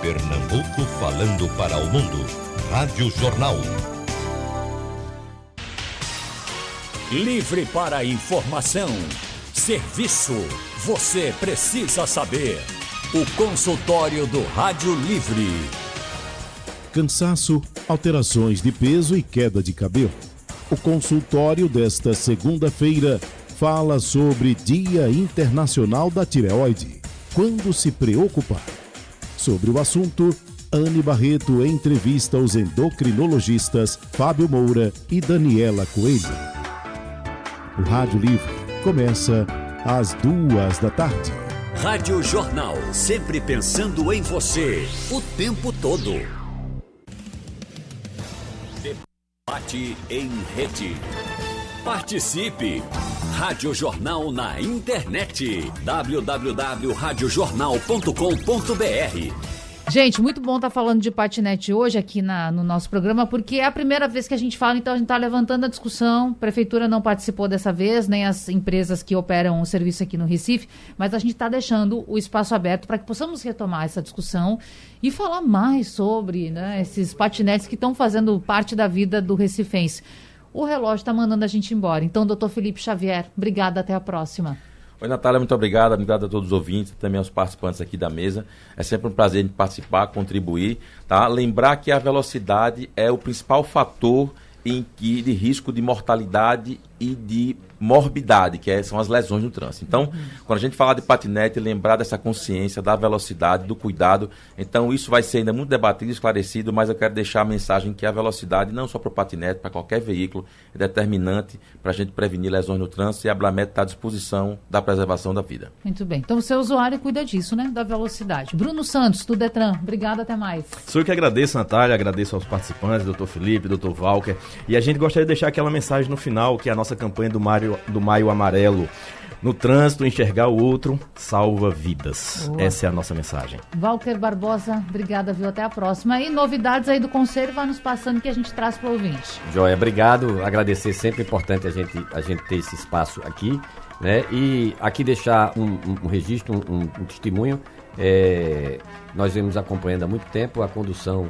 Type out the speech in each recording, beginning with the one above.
Pernambuco falando para o mundo. Rádio Jornal. Livre para informação. Serviço. Você precisa saber. O consultório do Rádio Livre. Cansaço, alterações de peso e queda de cabelo. O consultório desta segunda-feira fala sobre Dia Internacional da Tireoide. Quando se preocupar? Sobre o assunto, Anne Barreto entrevista os endocrinologistas Fábio Moura e Daniela Coelho. O Rádio Livre começa às 14h. Rádio Jornal, sempre pensando em você, o tempo todo. Debate em rede. Participe! Rádio Jornal na internet. www.radiojornal.com.br. Gente, muito bom estar falando de patinete hoje aqui no nosso programa, porque é a primeira vez que a gente fala, então a gente está levantando a discussão. A Prefeitura não participou dessa vez, nem as empresas que operam o serviço aqui no Recife, mas a gente está deixando o espaço aberto para que possamos retomar essa discussão e falar mais sobre, né, esses patinetes que estão fazendo parte da vida do recifense. O relógio está mandando a gente embora. Então, doutor Felipe Xavier, obrigada, até a próxima. Oi, Natália, muito obrigado a todos os ouvintes, também aos participantes aqui da mesa. É sempre um prazer de participar, contribuir, tá? Lembrar que a velocidade é o principal fator de risco de mortalidade e de morbidade, são as lesões no trânsito. Então, quando a gente falar de patinete, lembrar dessa consciência, da velocidade, do cuidado. Então, isso vai ser ainda muito debatido e esclarecido, mas eu quero deixar a mensagem que a velocidade, não só para o patinete, para qualquer veículo, é determinante para a gente prevenir lesões no trânsito, e a Blamet está à disposição da preservação da vida. Muito bem. Então, você, usuário, cuida disso, né? Da velocidade. Bruno Santos, do Detran. Obrigada, até mais. Sou eu que agradeço, Natália, agradeço aos participantes, doutor Felipe, doutor Walker. E a gente gostaria de deixar aquela mensagem no final, que é a nossa campanha do Maio Amarelo. No trânsito, enxergar o outro salva vidas. Boa. Essa é a nossa mensagem. Walker Barbosa, obrigada, viu? Até a próxima. E novidades aí do Conselho, vai nos passando que a gente traz para o ouvinte. Joia, obrigado. Agradecer, sempre importante a gente ter esse espaço aqui, né? E aqui deixar um registro, um testemunho. Nós vemos acompanhando há muito tempo a condução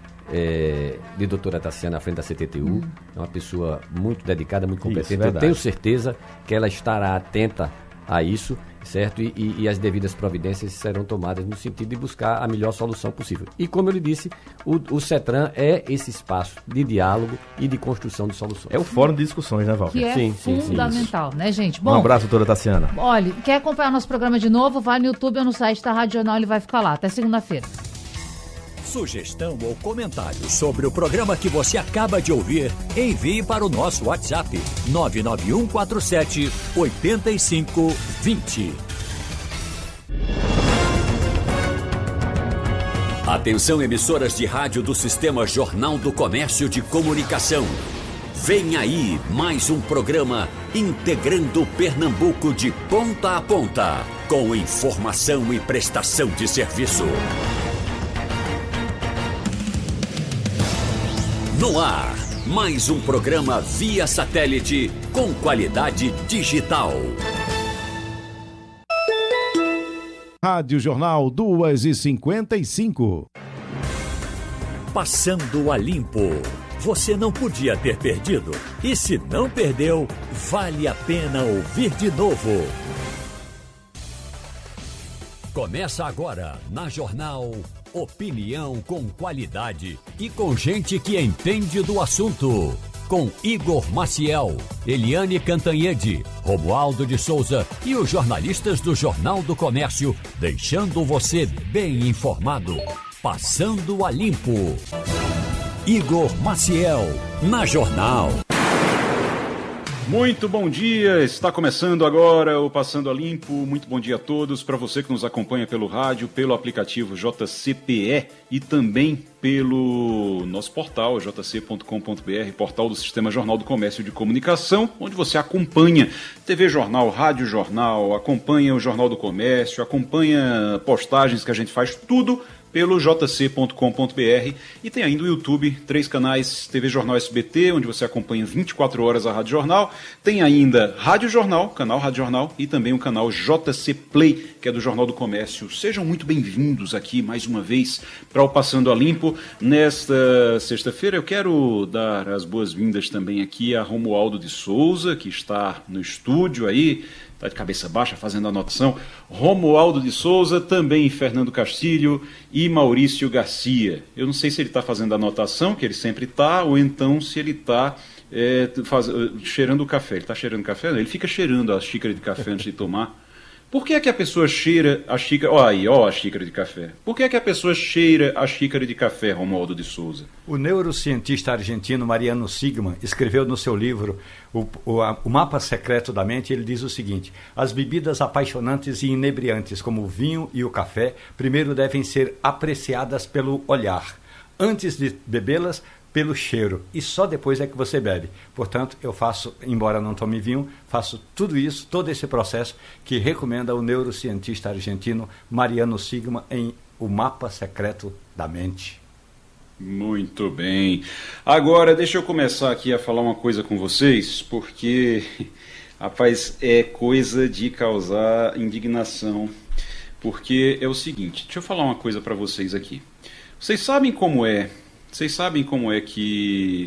de doutora Tassiana à frente da CTTU. É uma pessoa muito dedicada, muito competente. Eu tenho certeza que ela estará atenta a isso, certo? E as devidas providências serão tomadas no sentido de buscar a melhor solução possível. E como eu lhe disse, o CETRAN é esse espaço de diálogo e de construção de soluções. É o fórum de discussões, né, Walker? Que é fundamental, né, gente? Bom, um abraço, doutora Tassiana. Olha, quer acompanhar nosso programa de novo? Vai no YouTube ou no site da Rádio Jornal, ele vai ficar lá. Até segunda-feira. Sugestão ou comentário sobre o programa que você acaba de ouvir, envie para o nosso WhatsApp 99147-8520. Atenção, emissoras de rádio do Sistema Jornal do Comércio de Comunicação. Vem aí mais um programa integrando Pernambuco de ponta a ponta, com informação e prestação de serviço. No ar, mais um programa via satélite com qualidade digital. Rádio Jornal 2h55. Passando a limpo. Você não podia ter perdido. E se não perdeu, vale a pena ouvir de novo. Começa agora na Jornal Opinião com qualidade e com gente que entende do assunto. Com Igor Maciel, Eliane Cantanhede, Romualdo de Souza e os jornalistas do Jornal do Comércio, deixando você bem informado. Passando a limpo. Igor Maciel, na Jornal. Muito bom dia, está começando agora o Passando a Limpo. Muito bom dia a todos, para você que nos acompanha pelo rádio, pelo aplicativo JCPE e também pelo nosso portal, jc.com.br, portal do Sistema Jornal do Comércio de Comunicação, onde você acompanha TV Jornal, Rádio Jornal, acompanha o Jornal do Comércio, acompanha postagens que a gente faz, tudo pelo jc.com.br, e tem ainda o YouTube, 3 canais, TV Jornal SBT, onde você acompanha 24 horas a Rádio Jornal, tem ainda Rádio Jornal, canal Rádio Jornal, e também o canal JC Play, que é do Jornal do Comércio. Sejam muito bem-vindos aqui mais uma vez para o Passando a Limpo. Nesta sexta-feira eu quero dar as boas-vindas também aqui a Romualdo de Souza, que está no estúdio aí, está de cabeça baixa fazendo a anotação. Romualdo de Souza, também Fernando Castilho e Maurício Garcia. Eu não sei se ele está fazendo a anotação, que ele sempre está, ou então se ele está cheirando o café. Ele está cheirando café? Ele fica cheirando a xícara de café antes de tomar. Por que é que a pessoa cheira a xícara... Ó a xícara de café. Por que é que a pessoa cheira a xícara de café, Romualdo de Souza? O neurocientista argentino Mariano Sigman escreveu no seu livro o Mapa Secreto da Mente. Ele diz o seguinte: as bebidas apaixonantes e inebriantes, como o vinho e o café, primeiro devem ser apreciadas pelo olhar. Antes de bebê-las, pelo cheiro, e só depois é que você bebe. Portanto, eu faço, embora não tome vinho, faço tudo isso, todo esse processo que recomenda o neurocientista argentino Mariano Sigman em O Mapa Secreto da Mente. Muito bem. Agora, deixa eu começar aqui a falar uma coisa com vocês, porque, rapaz, é coisa de causar indignação. Porque é o seguinte, deixa eu falar uma coisa para vocês aqui. Vocês sabem como é que